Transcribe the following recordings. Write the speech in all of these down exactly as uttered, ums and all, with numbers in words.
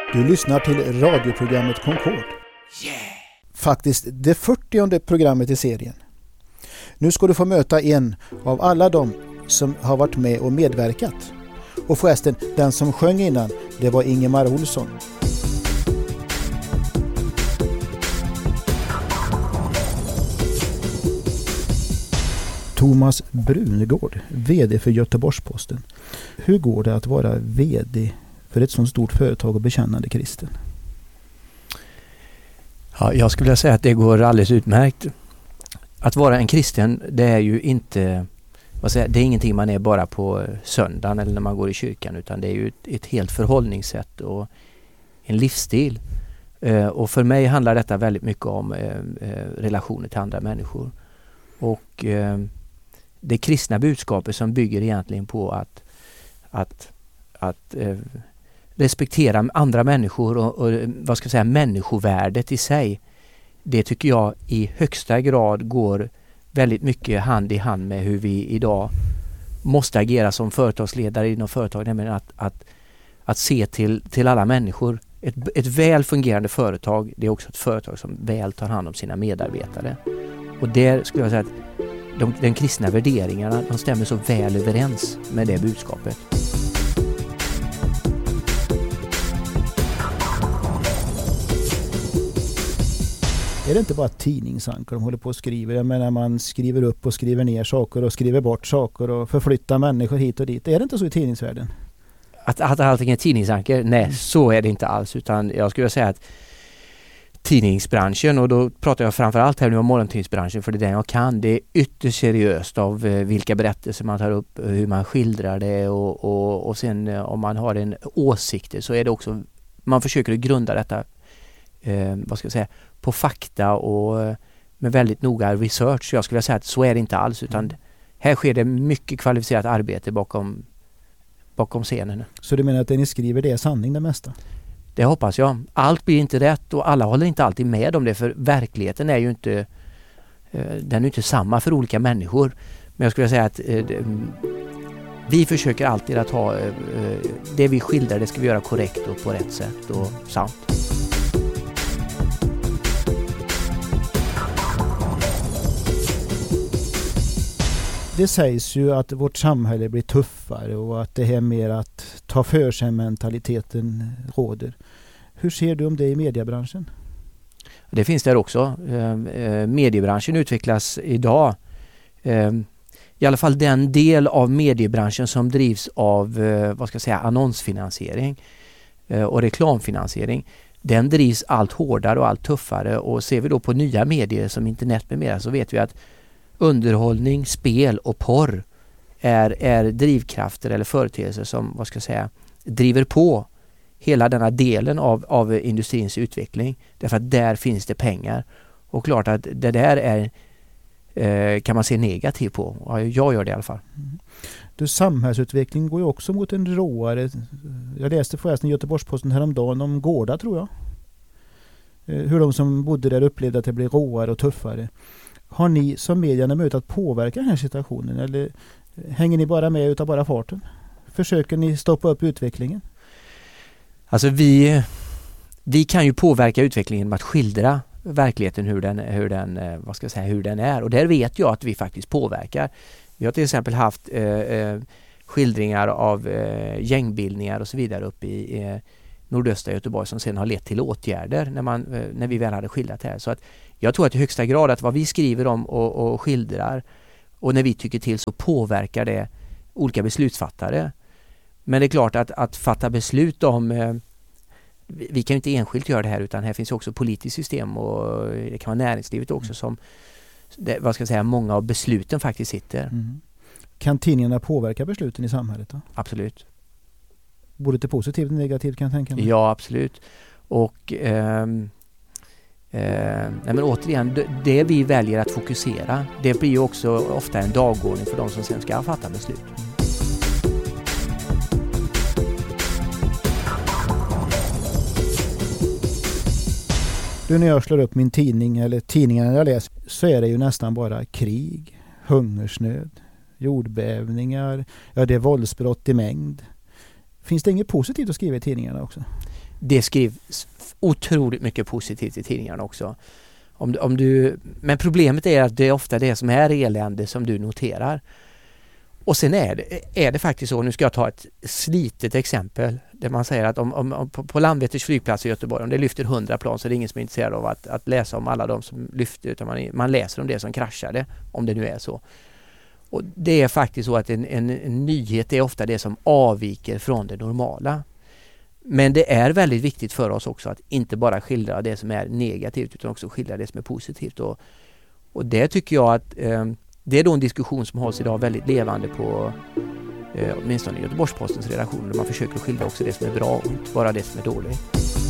Du lyssnar till radioprogrammet Concord. Yeah. Faktiskt det fyrtionde programmet i serien. Nu ska du få möta en av alla de som har varit med och medverkat. Och förresten, den som sjöng innan, det var Ingemar Olsson. Thomas Brunegård, vd för Göteborgs-Posten. Hur går det att vara vd för ett sådant stort företag och bekännande kristen? Ja, jag skulle vilja säga att det går alldeles utmärkt. Att vara en kristen, det är ju inte, vad säger, det är ingenting man är bara på söndagen eller när man går i kyrkan, utan det är ju ett, ett helt förhållningssätt och en livsstil. Eh, och för mig handlar detta väldigt mycket om eh, relationer till andra människor. Och eh, det kristna budskapet som bygger egentligen på att, att, att eh, respektera andra människor och, och vad ska jag säga, människovärdet i sig. Det tycker jag i högsta grad går väldigt mycket hand i hand med hur vi idag måste agera som företagsledare inom företag, nämligen att, att, att se till, till alla människor. Ett, ett väl fungerande företag, det är också ett företag som väl tar hand om sina medarbetare. Och där skulle jag säga att de, de kristna värderingarna, de stämmer så väl överens med det budskapet. Är det inte bara tidningsankor de håller på och skriver? Jag menar, man skriver upp och skriver ner saker och skriver bort saker och förflyttar människor hit och dit. Är det inte så i tidningsvärlden? Att, att allting är tidningsankor? Nej, mm. så är det inte alls. Utan jag skulle säga att tidningsbranschen, och då pratar jag framförallt här nu om morgontidningsbranschen för det är den jag kan, det är ytterst seriöst av vilka berättelser man tar upp, hur man skildrar det och, och, och sen om man har en åsikt så är det också, man försöker grunda detta eh, vad ska jag säga, på fakta och med väldigt noga research. Så jag skulle säga att så är det inte alls, utan mm. här sker det mycket kvalificerat arbete bakom, bakom scenen. Så du menar att det ni skriver, det är sanning det mesta? Det hoppas jag. Allt blir inte rätt och alla håller inte alltid med om det, för verkligheten är ju inte den är inte samma för olika människor. Men jag skulle säga att vi försöker alltid att ha det vi skildrar, det ska vi göra korrekt och på rätt sätt och sant. Det sägs ju att vårt samhälle blir tuffare och att det här med att ta för sig mentaliteten råder. Hur ser du om det i mediebranschen? Det finns där också. Mediebranschen utvecklas idag. I alla fall den del av mediebranschen som drivs av vad ska jag säga, annonsfinansiering och reklamfinansiering. Den drivs allt hårdare och allt tuffare, och ser vi då på nya medier som internet med mera, så vet vi att underhållning, spel och porr är, är drivkrafter eller företeelser som, vad ska jag säga, driver på hela denna delen av, av industrins utveckling. Därför att där finns det pengar. Och klart att det där är, eh, kan man se negativt på. Ja, jag gör det i alla fall. Mm. Du, samhällsutveckling går ju också mot en råare. Jag läste förresten i Göteborgs-Posten häromdagen om Gårda, tror jag. Eh, hur de som bodde där upplevde att det blev råare och tuffare. Har ni som medierna möjlighet att påverka den här situationen, eller hänger ni bara med utav bara farten? Försöker ni stoppa upp utvecklingen? Alltså vi, vi kan ju påverka utvecklingen med att skildra verkligheten hur den, hur den, vad ska jag säga, hur den är. Och där vet jag att vi faktiskt påverkar. Vi har till exempel haft eh, skildringar av eh, gängbildningar och så vidare uppe i eh, nordöstra Göteborg som sen har lett till åtgärder när, man, eh, när vi väl hade skildrat det här. Så att jag tror att i högsta grad att vad vi skriver om och, och skildrar och när vi tycker till så påverkar det olika beslutsfattare. Men det är klart att, att fatta beslut om, eh, vi kan ju inte enskilt göra det här, utan här finns också politiskt system och det kan vara näringslivet också som, det, vad ska jag säga, många av besluten faktiskt sitter. Mm. Kan tidningarna påverka besluten i samhället då? Absolut. Både till positivt och negativt, kan jag tänka mig. Ja, absolut. Och ehm, Eh, nej men återigen, det, det vi väljer att fokusera, det blir ju också ofta en dagordning för de som sen ska fatta beslut. Du, när jag slår upp min tidning eller tidningarna jag läser, så är det ju nästan bara krig, hungersnöd, jordbävningar, ja, det är våldsbrott i mängd. Finns det inget positivt att skriva i tidningarna också? det skrivs otroligt mycket positivt i tidningarna också. Om, om du, men problemet är att det är ofta det som är elände som du noterar. Och sen är det, är det faktiskt så, nu ska jag ta ett slitet exempel där man säger att om, om, om på, på Landvetters flygplats i Göteborg, om det lyfter hundra plan så är det ingen som är intresserad av att, att läsa om alla de som lyfter, utan man, man läser om det som kraschade, om det nu är så. Och det är faktiskt så att en, en, en nyhet är ofta det som avviker från det normala. Men det är väldigt viktigt för oss också att inte bara skildra det som är negativt utan också skildra det som är positivt. Och, och det tycker jag att eh, det är då en diskussion som hålls idag väldigt levande på eh, åtminstone i Göteborgs-Postens redaktion, där man försöker skildra också det som är bra och inte bara det som är dåligt.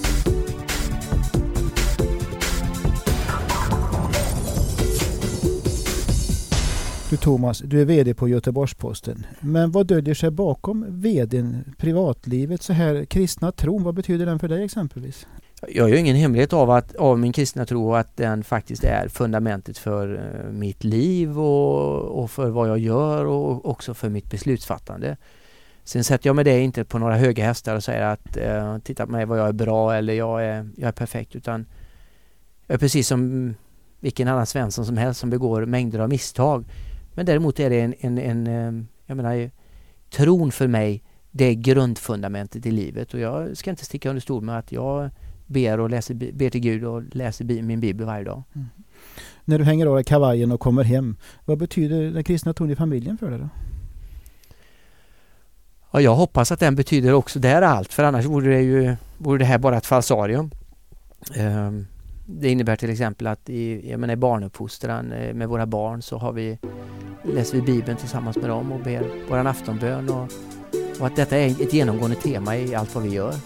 Du Thomas, du är vd på Göteborgs-Posten. Men vad döljer sig bakom vdn, privatlivet, så här kristna tron? Vad betyder den för dig exempelvis? Jag gör ingen hemlighet av, att, av min kristna tro och att den faktiskt är fundamentet för uh, mitt liv och, och för vad jag gör och också för mitt beslutsfattande. Sen sätter jag med det inte på några höga hästar och säger att uh, titta på mig vad jag är bra eller jag är, jag är perfekt, utan jag är precis som vilken annan Svensson som helst som begår mängder av misstag. Men däremot är det en, en, en jag menar, tron för mig, det är grundfundamentet i livet. Och jag ska inte sticka under stol med att jag ber, och läser, ber till Gud och läser min bibel varje dag. Mm. När du hänger av kavajen och kommer hem, vad betyder den kristna tron i familjen för dig då? Ja, jag hoppas att den betyder också där allt, för annars vore det ju vore det här bara ett falsarium. Um, Det innebär till exempel att i, jag menar, i barnuppfostran med våra barn så har vi, läser vi Bibeln tillsammans med dem och ber våran aftonbön, och, och att detta är ett genomgående tema i allt vad vi gör.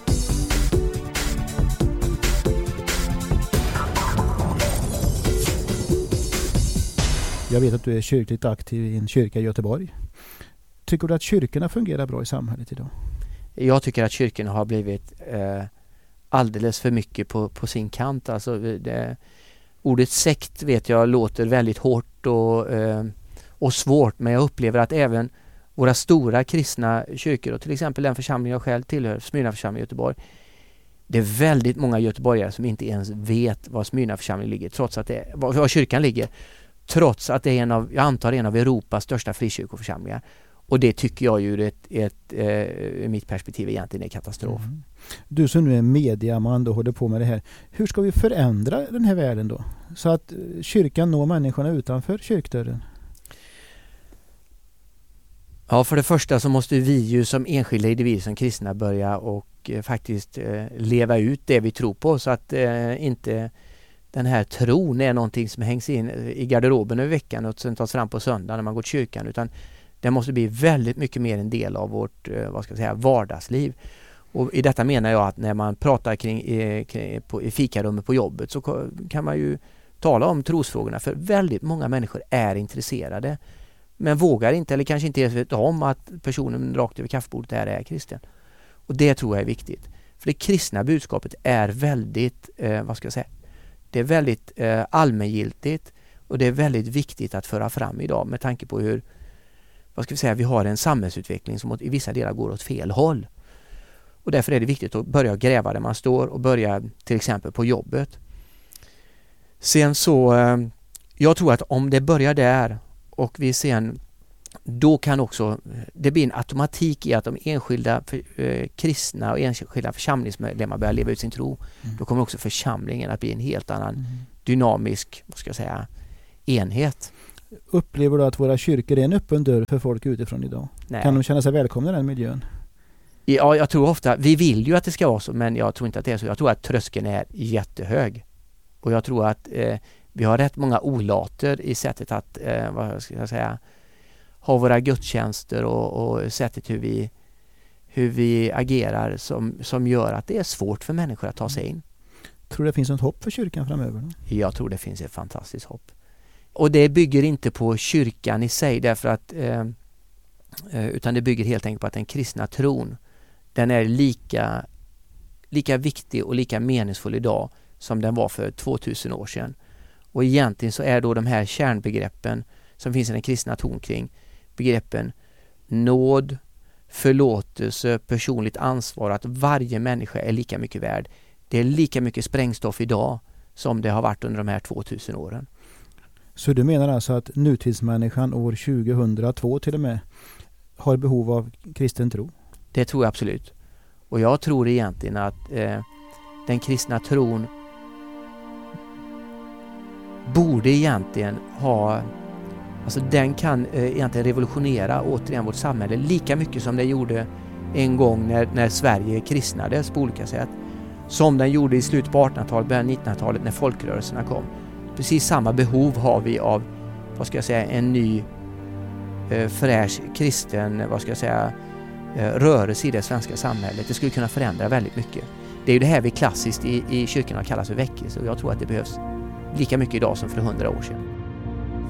Jag vet att du är kyrkligt aktiv i en kyrka i Göteborg. Tycker du att kyrkorna fungerar bra i samhället idag? Jag tycker att kyrkorna har blivit eh, alldeles för mycket på, på sin kant. Alltså det, ordet sekt vet jag låter väldigt hårt och, eh, och svårt, men jag upplever att även våra stora kristna kyrkor, och till exempel den församling jag själv tillhör, Smyrna församling i Göteborg, det är väldigt många göteborgare som inte ens vet var Smyrna församling ligger, trots att det, var, var kyrkan ligger, trots att det är en av, jag antar en av Europas största frikyrkoförsamlingar. Och det tycker jag ju ett, ett, eh, mitt perspektiv egentligen är katastrof. Mm. Du som nu är mediaman och håller på med det här. Hur ska vi förändra den här världen då? Så att kyrkan når människorna utanför kyrkdörren? Ja, för det första så måste vi ju som enskilda individer, som kristna, börja och eh, faktiskt eh, leva ut det vi tror på, så att eh, inte den här tron är någonting som hängs in i garderoben över veckan och sen tas fram på söndag när man går till kyrkan, utan det måste bli väldigt mycket mer en del av vårt vad ska jag säga, vardagsliv. Och i detta menar jag att när man pratar kring, kring på, i fikarummet på jobbet så kan man ju tala om trosfrågorna, för väldigt många människor är intresserade men vågar inte, eller kanske inte ens vet om att personen rakt över kaffebordet är, är kristen. Och det tror jag är viktigt. För det kristna budskapet är väldigt, eh, vad ska jag säga, det är väldigt eh, allmängiltigt, och det är väldigt viktigt att föra fram idag med tanke på hur, vad ska vi säga, vi har en samhällsutveckling som i vissa delar går åt fel håll. Och därför är det viktigt att börja gräva där man står och börja till exempel på jobbet. Sen så, jag tror att om det börjar där och vi sen, då kan också, det blir en automatik i att de enskilda eh, kristna och enskilda församlingsmedlemmar börjar leva ut sin tro. Mm. Då kommer också församlingen att bli en helt annan mm. dynamisk, vad ska jag säga, enhet. Upplever du att våra kyrkor är en öppen dörr för folk utifrån idag? Nej. Kan de känna sig välkomna i den miljön? Ja, jag tror ofta, vi vill ju att det ska vara så, men jag tror inte att det är så. Jag tror att tröskeln är jättehög. Och jag tror att eh, vi har rätt många olater i sättet att, eh, vad ska jag säga, ha våra gudstjänster och, och sättet hur vi, hur vi agerar som, som gör att det är svårt för människor att ta sig in. Tror du det finns något hopp för kyrkan framöver? Då? Jag tror det finns ett fantastiskt hopp. Och det bygger inte på kyrkan i sig, därför att eh, utan det bygger helt enkelt på att den kristna tron, den är lika, lika viktig och lika meningsfull idag som den var för tvåtusen år sedan. Och egentligen så är då de här kärnbegreppen som finns i den kristna tron kring begreppen nåd, förlåtelse, personligt ansvar, att varje människa är lika mycket värd. Det är lika mycket sprängstoff idag som det har varit under de här tvåtusen åren. Så du menar alltså att nutidsmänniskan år tjugohundratvå till och med har behov av kristen tro? Det tror jag absolut. Och jag tror egentligen att eh, den kristna tron borde egentligen ha, alltså den kan eh, egentligen revolutionera återigen vårt samhälle lika mycket som det gjorde en gång när, när Sverige kristnades på olika sätt. Som den gjorde i slutet på artonhundratalet, början av nittonhundratalet när folkrörelserna kom. Precis samma behov har vi av, vad ska jag säga, en ny eh, fräsch kristen, vad ska jag säga, eh, rörelse i det svenska samhället. Det skulle kunna förändra väldigt mycket. Det är ju det här vi klassiskt i, i kyrkorna kallas för väckelse, och jag tror att det behövs lika mycket idag som för hundra år sedan.